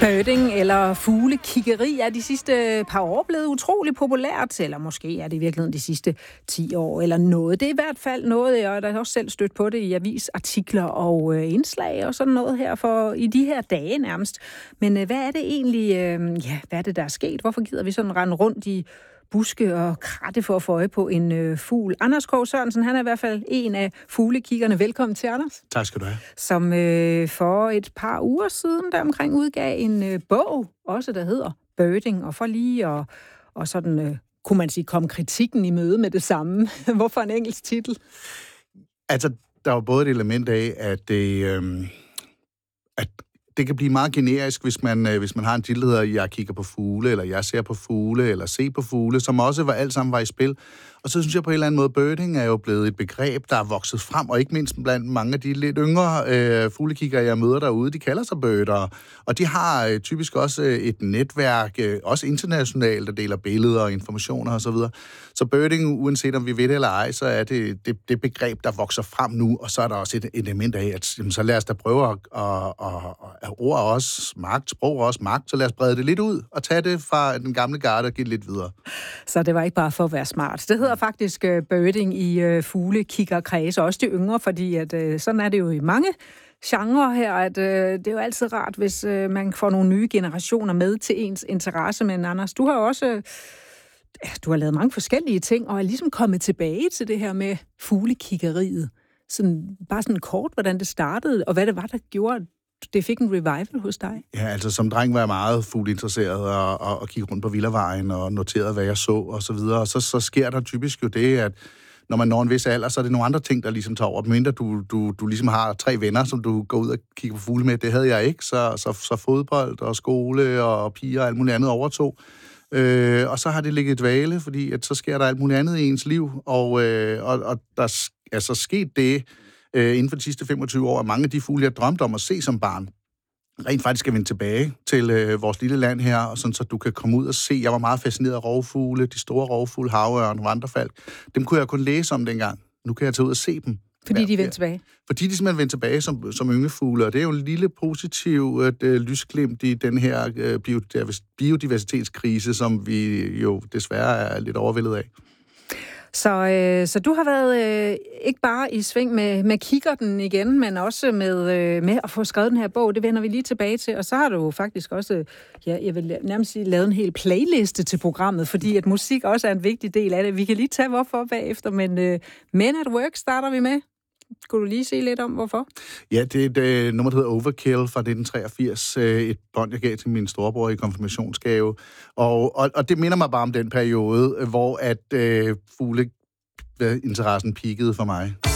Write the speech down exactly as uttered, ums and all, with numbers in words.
Birding eller fuglekiggeri er de sidste par år blevet utrolig populært, eller måske er det i virkeligheden de sidste ti år eller noget. Det er i hvert fald noget, og der har også selv stødt på det i avisartikler og øh, indslag og sådan noget her for i de her dage nærmest. Men øh, hvad er det egentlig, øh, ja, hvad er det, der er sket? Hvorfor gider vi sådan rende rundt i buske og kratte for at få øje på en øh, fugl? Anders Krogh Sørensen, han er i hvert fald en af fuglekiggerne. Velkommen til, Anders. Tak skal du have. Som øh, for et par uger siden der omkring udgav en øh, bog, også der hedder Birding, og for lige at og sådan, øh, kunne man sige, kom kritikken i møde med det samme. Hvorfor en engelsk titel? Altså, der var både et element af, at det, øh, at det kan blive meget generisk, hvis man, øh, hvis man har en titel, der hedder Jeg kigger på fugle, eller Jeg ser på fugle, eller Se på fugle, som også var alt sammen var i spil. Og så synes jeg på en eller anden måde, birding er jo blevet et begreb, der er vokset frem, og ikke mindst blandt mange af de lidt yngre øh, fuglekiggere, jeg møder derude, de kalder sig birdere. Og de har øh, typisk også øh, et netværk, øh, også internationalt, der deler billeder og informationer osv. Så, så birding, uanset om vi ved det eller ej, så er det det, det begreb, der vokser frem nu, og så er der også et, et element af, at jamen, så lad os da prøve at, at, at, at ord også magt, sprog også magt, så lad os brede det lidt ud, og tage det fra den gamle garde og give det lidt videre. Så det var ikke bare for at være smart. Det hedder faktisk uh, birding i uh, fuglekiggerkredse, også de yngre, fordi at, uh, sådan er det jo i mange genre her, at uh, det er jo altid rart, hvis uh, man får nogle nye generationer med til ens interesse. Men Anders, du har også uh, du har lavet mange forskellige ting, og er ligesom kommet tilbage til det her med fuglekiggeriet. Sådan, bare sådan kort, hvordan det startede, og hvad det var, der gjorde, det fik en revival hos dig? Ja, altså som dreng var jeg meget fugleinteresseret og, og, og kiggede rundt på Villavejen og noterede, hvad jeg så og så videre. Og så, så sker der typisk jo det, at når man når en vis alder, så er det nogle andre ting, der ligesom tager over. Mindre du, du, du ligesom har tre venner, som du går ud og kigger på fugle med. Det havde jeg ikke, så, så, så fodbold og skole og piger og alt muligt andet overtog. Øh, og så har det ligget dvale, fordi at så sker der alt muligt andet i ens liv. Og, øh, og, og der er så sket det, Øh, inden for de sidste femogtyve år, at mange af de fugle, jeg drømte om at se som barn, rent faktisk skal vende tilbage til øh, vores lille land her, og sådan, så du kan komme ud og se. Jeg var meget fascineret af rovfugle, de store rovfugle, havørn, vandrefalk. Dem kunne jeg kun læse om dengang. Nu kan jeg tage ud og se dem. Fordi de vendte tilbage? Fordi de simpelthen vendte tilbage som, som ynglefugle, og det er jo en lille positiv et, øh, lysglimt i den her øh, biodiversitetskrise, som vi jo desværre er lidt overvældet af. Så, øh, så du har været øh, ikke bare i sving med, med kikkerten igen, men også med, øh, med at få skrevet den her bog. Det vender vi lige tilbage til. Og så har du faktisk også, ja, jeg vil nærmest sige, lavet en hel playliste til programmet, fordi at musik også er en vigtig del af det. Vi kan lige tage hvorfor bagefter, men øh, Men at Work starter vi med. Skulle du lige se lidt om, hvorfor? Ja, det er et øh, nummer, der hedder Overkill fra nitten treogfirs. Øh, et bånd, jeg gav til min storebror i konfirmationsgave. Og, og, og det minder mig bare om den periode, hvor at øh, fugleinteressen peakede for mig.